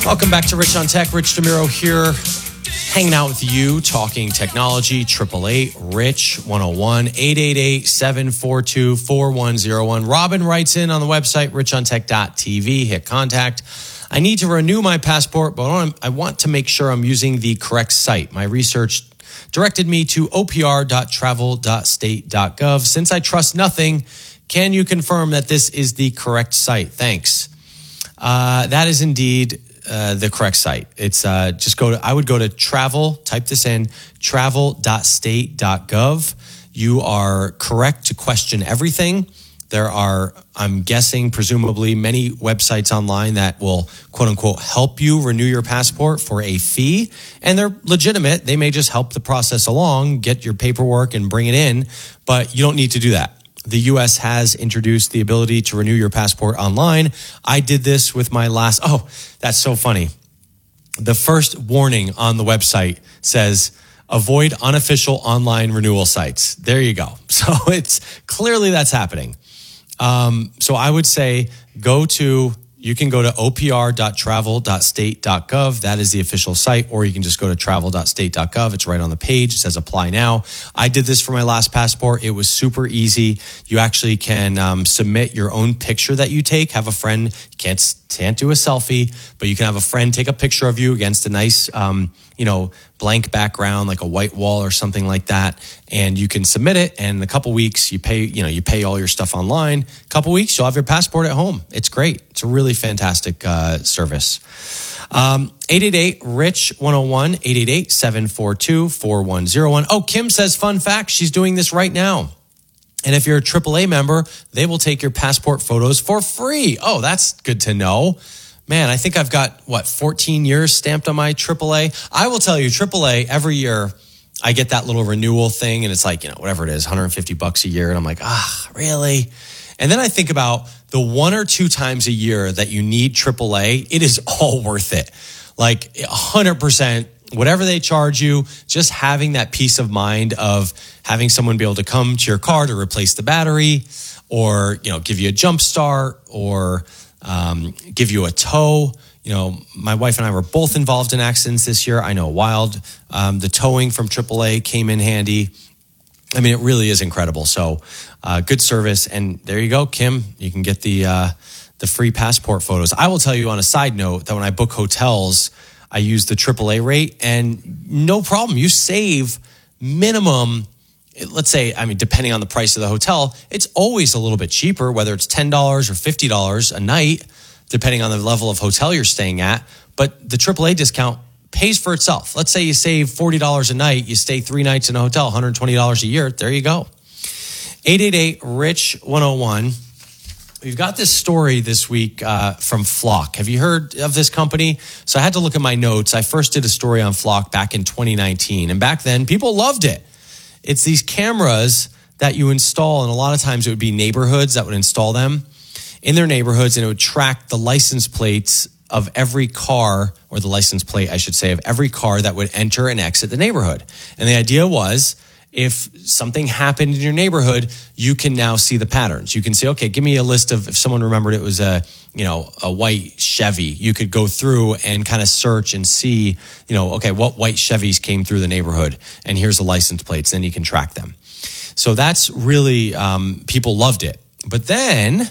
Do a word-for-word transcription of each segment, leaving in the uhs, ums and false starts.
Welcome back to Rich on Tech. Rich DeMuro here, hanging out with you, talking technology. eight eight eight, rich one oh one, eight eight eight, seven four two, four one oh one. Robin writes in on the website, rich on tech dot t v. Hit contact. I need to renew my passport, but I want to make sure I'm using the correct site. My research directed me to o p r dot travel dot state dot gov. Since I trust nothing, can you confirm that this is the correct site? Thanks. Uh, that is indeed uh, the correct site. It's uh, just go to, I would go to travel, type this in, travel dot state dot gov. You are correct to question everything. There are, I'm guessing, presumably many websites online that will, quote unquote, help you renew your passport for a fee. And they're legitimate. They may just help the process along, get your paperwork and bring it in, but you don't need to do that. The U S has introduced the ability to renew your passport online. I did this with my last, oh, that's so funny. The first warning on the website says, avoid unofficial online renewal sites. There you go. So it's clearly that's happening. Um, so I would say go to, you can go to o p r dot travel dot state dot gov. That is the official site, or you can just go to travel dot state dot gov. It's right on the page. It says apply now. I did this for my last passport. It was super easy. You actually can um, submit your own picture that you take. Have a friend, you can't, can't do a selfie, but you can have a friend take a picture of you against a nice, um, you know, blank background, like a white wall or something like that. And you can submit it. And in a couple weeks, you pay, you know, you pay all your stuff online. A couple weeks, you'll have your passport at home. It's great. It's a really fantastic uh, service. Um, eight eight eight, rich one oh one, eight eight eight, seven four two, four one oh one. Oh, Kim says, fun fact, she's doing this right now. And if you're a triple A member, they will take your passport photos for free. Oh, that's good to know. Man, I think I've got, what, fourteen years stamped on my triple A. I will tell you, triple A, every year I get that little renewal thing, and it's like, you know, whatever it is, one hundred fifty bucks a year. And I'm like, ah, really? And then I think about the one or two times a year that you need triple A, it is all worth it. Like one hundred percent, whatever they charge you, just having that peace of mind of having someone be able to come to your car to replace the battery, or, you know, give you a jump start, or um, give you a tow. You know, my wife and I were both involved in accidents this year. I know, wild. Um, the towing from triple A came in handy. I mean, it really is incredible. So, uh, good service. And there you go, Kim. You can get the uh, the free passport photos. I will tell you on a side note that when I book hotels, I use the triple A rate, and no problem. You save minimum, let's say, I mean, depending on the price of the hotel, it's always a little bit cheaper, whether it's ten dollars or fifty dollars a night, depending on the level of hotel you're staying at. But the triple A discount pays for itself. Let's say you save forty dollars a night, you stay three nights in a hotel, one hundred twenty dollars a year. There you go. eight eight eight, rich one oh one. We've got this story this week uh, from Flock. Have you heard of this company? So I had to look at my notes. I first did a story on Flock back in twenty nineteen. And back then, people loved it. It's these cameras that you install, and a lot of times it would be neighborhoods that would install them in their neighborhoods, and it would track the license plates of every car, or the license plate, I should say, of every car that would enter and exit the neighborhood. And the idea was, if something happened in your neighborhood, you can now see the patterns. You can say, okay, give me a list of, if someone remembered it was a, you know, a white Chevy, you could go through and kind of search and see, you know, okay, what white Chevys came through the neighborhood, and here's the license plates, then you can track them. So that's really, um, people loved it. But then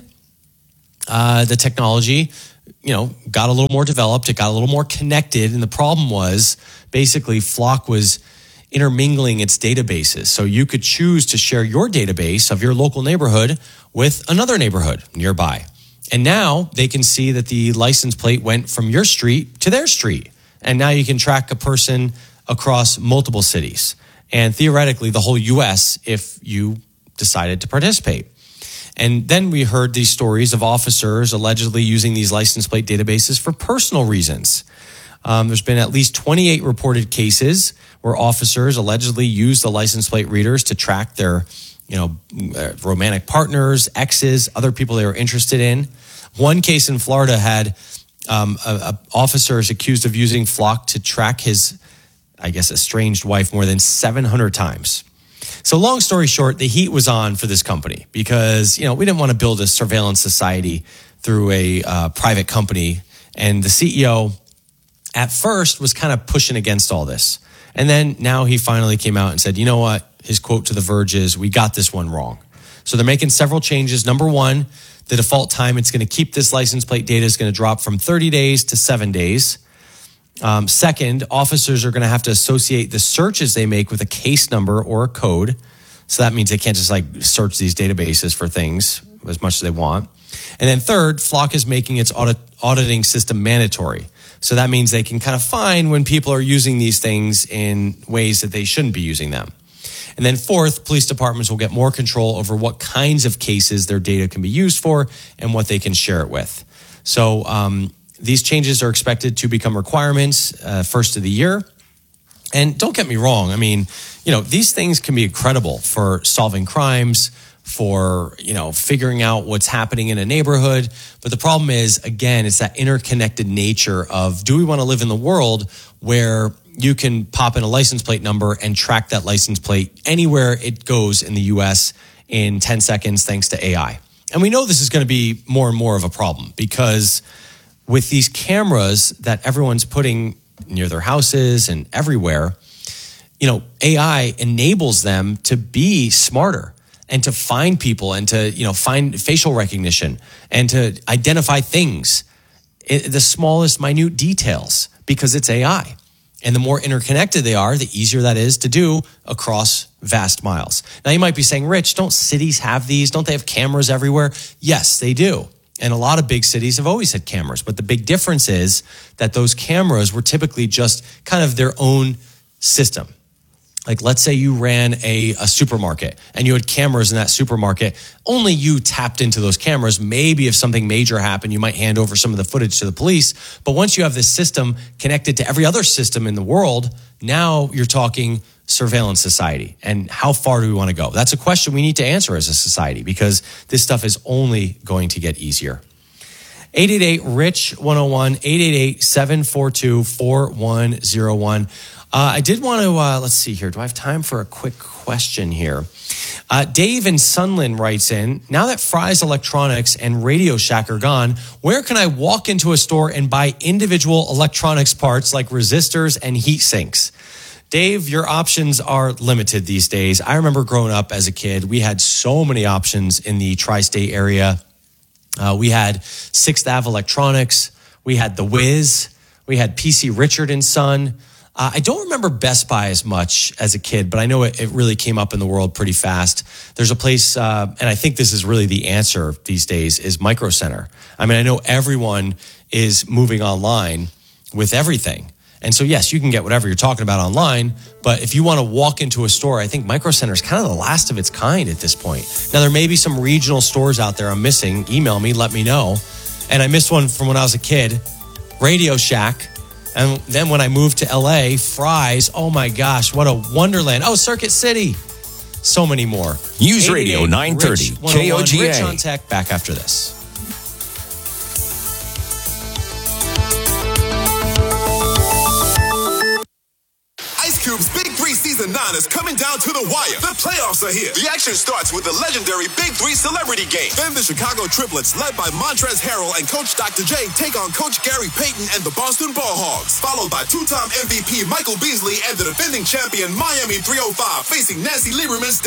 uh, the technology, you know, got a little more developed, it got a little more connected, and the problem was basically Flock was intermingling its databases. So you could choose to share your database of your local neighborhood with another neighborhood nearby. And now they can see that the license plate went from your street to their street. And now you can track a person across multiple cities, and theoretically the whole U S if you decided to participate. And then we heard these stories of officers allegedly using these license plate databases for personal reasons. Um, there's been at least twenty-eight reported cases where officers allegedly used the license plate readers to track their, you know, uh, romantic partners, exes, other people they were interested in. One case in Florida had um, a, a officers accused of using Flock to track his, I guess, estranged wife more than seven hundred times. So long story short, the heat was on for this company because, you know, we didn't want to build a surveillance society through a uh, private company. And the C E O at first was kind of pushing against all this. And then now he finally came out and said, you know what? His quote to The Verge is, we got this one wrong. So they're making several changes. Number one, the default time it's going to keep this license plate data is going to drop from thirty days to seven days. Um, second, officers are going to have to associate the searches they make with a case number or a code. So that means they can't just like search these databases for things as much as they want. And then third, Flock is making its audit, auditing system mandatory. So that means they can kind of find when people are using these things in ways that they shouldn't be using them. And then fourth, police departments will get more control over what kinds of cases their data can be used for and what they can share it with. So um, these changes are expected to become requirements uh, first of the year. And don't get me wrong. I mean, you know, these things can be incredible for solving crimes, for, you know, figuring out what's happening in a neighborhood. But the problem is, again, it's that interconnected nature of, do we want to live in the world where you can pop in a license plate number and track that license plate anywhere it goes in the U S in ten seconds thanks to A I? And we know this is going to be more and more of a problem because with these cameras that everyone's putting near their houses and everywhere, you know, A I enables them to be smarter and to find people and to, you know, find facial recognition and to identify things, the smallest minute details, because it's A I. And the more interconnected they are, the easier that is to do across vast miles. Now, you might be saying, Rich, don't cities have these? Don't they have cameras everywhere? Yes, they do. And a lot of big cities have always had cameras. But the big difference is that those cameras were typically just kind of their own system. Like, let's say you ran a, a supermarket and you had cameras in that supermarket. Only you tapped into those cameras. Maybe if something major happened, you might hand over some of the footage to the police. But once you have this system connected to every other system in the world, now you're talking surveillance society. And how far do we want to go? That's a question we need to answer as a society because this stuff is only going to get easier. eight eight eight, R I C H, one oh one, eight eight eight, seven four two, four one oh one. Uh, I did want to, uh, let's see here. Do I have time for a quick question here? Uh, Dave in Sunland writes in, now that Fry's Electronics and Radio Shack are gone, where can I walk into a store and buy individual electronics parts like resistors and heat sinks? Dave, your options are limited these days. I remember growing up as a kid, we had so many options in the tri-state area. Uh, we had Sixth Ave Electronics. We had The Wiz. We had P C Richard and Son. Uh, I don't remember Best Buy as much as a kid, but I know it, it really came up in the world pretty fast. There's a place, uh, and I think this is really the answer these days, is Micro Center. I mean, I know everyone is moving online with everything. And so, yes, you can get whatever you're talking about online, but if you want to walk into a store, I think Micro Center is kind of the last of its kind at this point. Now, there may be some regional stores out there I'm missing. Email me, let me know. And I missed one from when I was a kid, Radio Shack. And then when I moved to L A, Fry's, oh my gosh, what a wonderland. Oh, Circuit City. So many more. News Radio nine thirty, K O G A. Rich on Tech, back after this. Cube's Big Three Season nine is coming down to the wire. The playoffs are here. The action starts with the legendary Big Three Celebrity Game. Then the Chicago Triplets, led by Montrezl Harrell and Coach Doctor J, take on Coach Gary Payton and the Boston Ball Hogs. Followed by two-time M V P Michael Beasley and the defending champion Miami three oh five facing Nancy Lieberman's